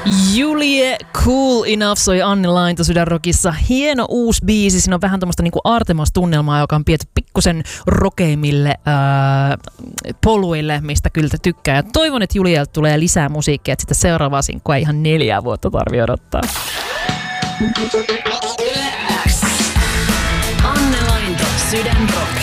Julie Cool Enough soi Anni Lainto Sydänrockissa. Hieno uusi biisi. Siinä on vähän tämmöistä niinku Artemas-tunnelmaa, joka on pietty pikkusen rokeimmille poluille, mistä kyllä te tykkää. Ja toivon, että Julielta tulee lisää musiikkia, että sitä seuraavaa sinkkua ei ihan 4 vuotta tarvitse odottaa. Anne Lainto Sydänrock.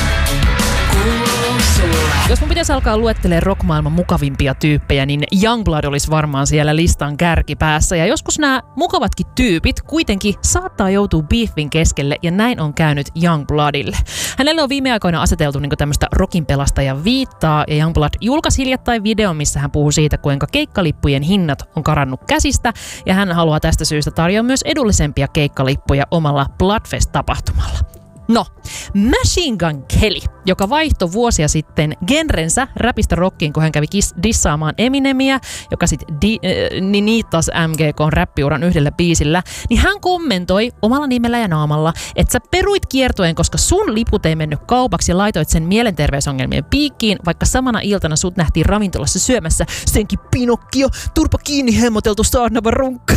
Jos mun pitäisi alkaa luettelemaan rockmaailman mukavimpia tyyppejä, niin Youngblood olisi varmaan siellä listan kärkipäässä. Ja joskus nämä mukavatkin tyypit kuitenkin saattaa joutua beefin keskelle, ja näin on käynyt Youngbloodille. Hänelle on viime aikoina aseteltu niin tämmöistä rockin pelastajan viittaa, ja Youngblood julkaisi hiljattain videon, missä hän puhuu siitä, kuinka keikkalippujen hinnat on karannut käsistä, ja hän haluaa tästä syystä tarjoa myös edullisempia keikkalippuja omalla Bloodfest-tapahtumalla. No, Machine Gun Kelly, joka vaihtoi vuosia sitten genrensä räpistä rockiin, kun hän kävi dissaamaan Eminemiä, joka sitten niittasi MGK:n räppiuran yhdellä biisillä, niin hän kommentoi omalla nimellä ja naamalla, että sä peruit kiertueen, koska sun liput ei mennyt kaupaksi ja laitoit sen mielenterveysongelmien piikkiin, vaikka samana iltana sut nähtiin ravintolassa syömässä senkin Pinokkio, turpa kiinni hemmoteltu saarnava runkka.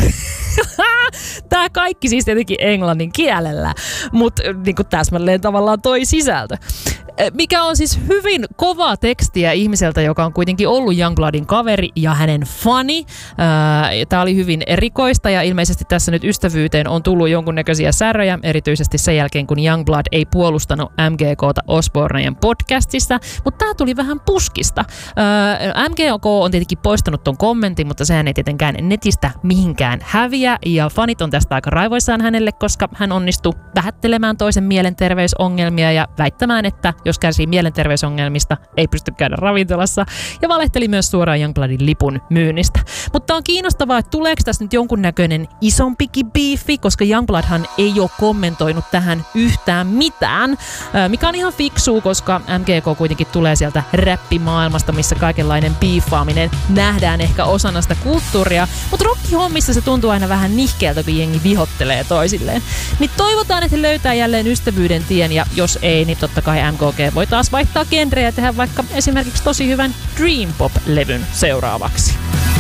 Tää kaikki siis tietenkin englannin kielellä, mutta niinku täsmälleen tavallaan toi sisältö. Mikä on siis hyvin kovaa tekstiä ihmiseltä, joka on kuitenkin ollut Youngbloodin kaveri ja hänen fani. Tämä oli hyvin erikoista ja ilmeisesti tässä nyt ystävyyteen on tullut jonkunnäköisiä säröjä, erityisesti sen jälkeen, kun Youngblood ei puolustanut MGK:ta Osborneen podcastissa, mutta tämä tuli vähän puskista. MGK on tietenkin poistanut ton kommentin, mutta sehän ei tietenkään netistä mihinkään häviä ja fanit on tästä aika raivoissaan hänelle, koska hän onnistui vähättelemään toisen mielenterveysongelmia ja väittämään, että jos kärsii mielenterveysongelmista, ei pysty käydä ravintolassa, ja valehteli myös suoraan Youngbloodin lipun myynnistä. Mutta on kiinnostavaa, että tuleeko tässä nyt jonkunnäköinen isompikin biifi, koska Youngbloodhan ei ole kommentoinut tähän yhtään mitään, mikä on ihan fiksua, koska MGK kuitenkin tulee sieltä räppimaailmasta, missä kaikenlainen biifaaminen nähdään ehkä osana sitä kulttuuria, mutta rockihommissa se tuntuu aina vähän nihkeältä, kun jengi vihottelee toisilleen. Niin toivotaan, että he löytää jälleen ystävyyden tien, ja jos ei, niin totta kai MGK voi taas vaihtaa genreä ja tehdä vaikka esimerkiksi tosi hyvän Dream Pop-levyn seuraavaksi.